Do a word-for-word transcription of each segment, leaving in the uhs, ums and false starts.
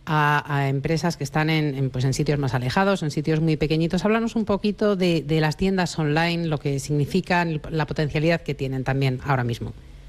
a, a empresas que están en, en, pues en sitios más alejados, en sitios muy pequeñitos. Háblanos un poquito de, de las tiendas online, lo que significan, la potencialidad que tienen también ahora mismo.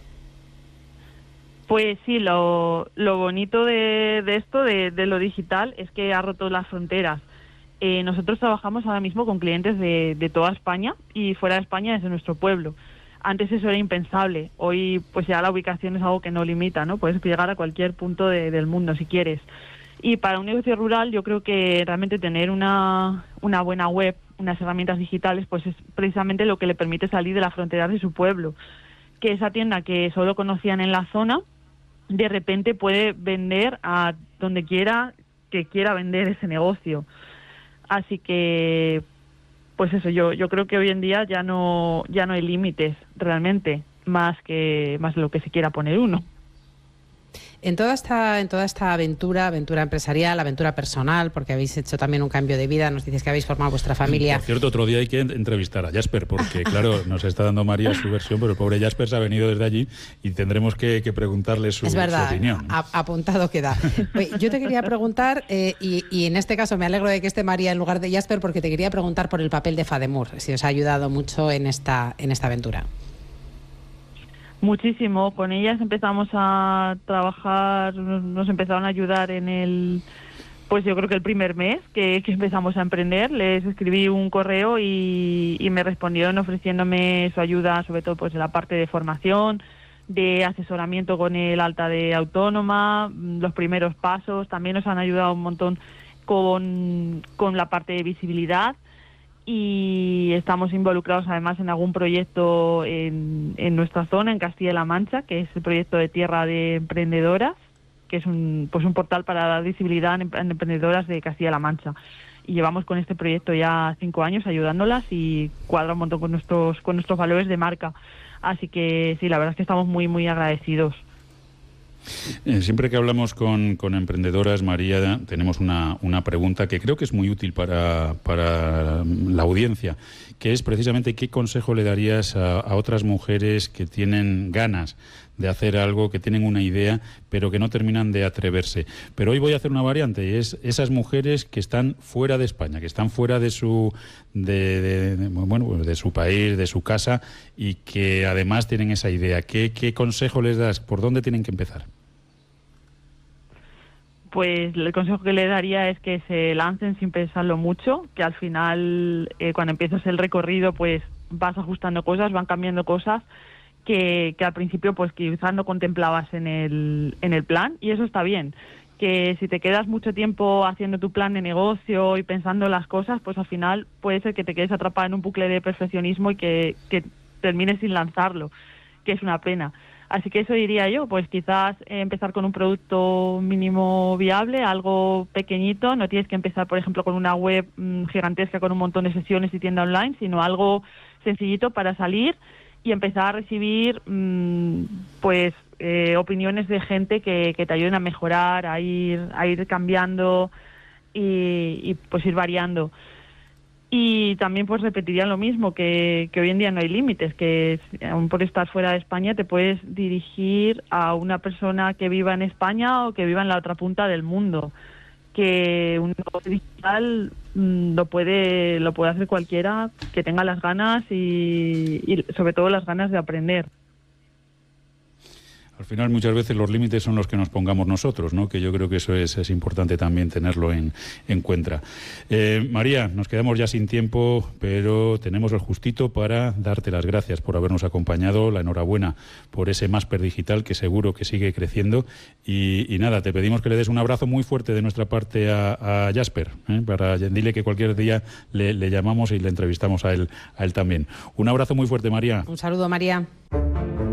Pues sí, lo, lo bonito de, de esto, de, de lo digital, es que ha roto las fronteras. Eh, nosotros trabajamos ahora mismo con clientes de, de toda España y fuera de España desde nuestro pueblo. Antes eso era impensable. Hoy pues ya la ubicación es algo que no limita, ¿no? Puedes llegar a cualquier punto de, del mundo si quieres. Y para un negocio rural yo creo que realmente tener una, una buena web, unas herramientas digitales, pues es precisamente lo que le permite salir de las fronteras de su pueblo. Que esa tienda que solo conocían en la zona, de repente puede vender a donde quiera que quiera vender ese negocio. Así que, pues eso, yo yo creo que hoy en día ya no ya no hay límites realmente, más que más de lo que se quiera poner uno. En toda esta en toda esta aventura, aventura empresarial, aventura personal, porque habéis hecho también un cambio de vida, nos dices que habéis formado vuestra familia. Por cierto, otro día hay que entrevistar a Jasper, porque claro, nos está dando María su versión, pero el pobre Jasper se ha venido desde allí y tendremos que, que preguntarle su, es verdad, su opinión. A, apuntado queda. Oye, yo te quería preguntar, eh, y, y en este caso me alegro de que esté María en lugar de Jasper, porque te quería preguntar por el papel de Fademur, si os ha ayudado mucho en esta, en esta aventura. Muchísimo. Con ellas empezamos a trabajar, nos empezaron a ayudar en el, pues yo creo que el primer mes que, que empezamos a emprender. Les escribí un correo y, y me respondieron ofreciéndome su ayuda, sobre todo pues en la parte de formación, de asesoramiento con el alta de autónoma, los primeros pasos. También nos han ayudado un montón con, con la parte de visibilidad. Y estamos involucrados además en algún proyecto en, en nuestra zona, en Castilla-La Mancha, que es el proyecto de Tierra de Emprendedoras, que es un pues un portal para dar visibilidad en, en emprendedoras de Castilla-La Mancha. Y llevamos con este proyecto ya cinco años ayudándolas y cuadra un montón con nuestros con nuestros valores de marca. Así que sí, la verdad es que estamos muy, muy agradecidos. Eh, siempre que hablamos con, con emprendedoras, María, tenemos una, una pregunta que creo que es muy útil para, para la audiencia, que es precisamente qué consejo le darías a, a otras mujeres que tienen ganas de hacer algo, que tienen una idea, pero que no terminan de atreverse. Pero hoy voy a hacer una variante, y es esas mujeres que están fuera de España, que están fuera de su de, de, de, bueno, de su país, de su casa, y que además tienen esa idea. ¿Qué, qué consejo les das? ¿Por dónde tienen que empezar? Pues el consejo que le daría es que se lancen sin pensarlo mucho, que al final eh, cuando empiezas el recorrido pues vas ajustando cosas, van cambiando cosas que, que al principio pues quizás no contemplabas en el, en el plan, y eso está bien. Que si te quedas mucho tiempo haciendo tu plan de negocio y pensando las cosas, pues al final puede ser que te quedes atrapada en un bucle de perfeccionismo y que, que termines sin lanzarlo, que es una pena. Así que eso diría yo, pues quizás eh, empezar con un producto mínimo viable, algo pequeñito. No tienes que empezar, por ejemplo, con una web mmm, gigantesca con un montón de sesiones y tienda online, sino algo sencillito para salir y empezar a recibir mmm, pues eh, opiniones de gente que, que te ayuden a mejorar, a ir, a ir cambiando y, y pues ir variando. Y también pues repetiría lo mismo, que, que hoy en día no hay límites, que aún por estar fuera de España te puedes dirigir a una persona que viva en España o que viva en la otra punta del mundo, que un negocio digital mmm, lo puede lo puede hacer cualquiera que tenga las ganas y, y sobre todo las ganas de aprender. Al final muchas veces los límites son los que nos pongamos nosotros, ¿no? Que yo creo que eso es, es importante también tenerlo en, en cuenta. Eh, María, nos quedamos ya sin tiempo, pero tenemos el justito para darte las gracias por habernos acompañado, la enhorabuena por ese máster digital que seguro que sigue creciendo y, y nada, te pedimos que le des un abrazo muy fuerte de nuestra parte a, a Jasper, ¿eh? Para dile que cualquier día le, le llamamos y le entrevistamos a él, a él también. Un abrazo muy fuerte, María. Un saludo, María.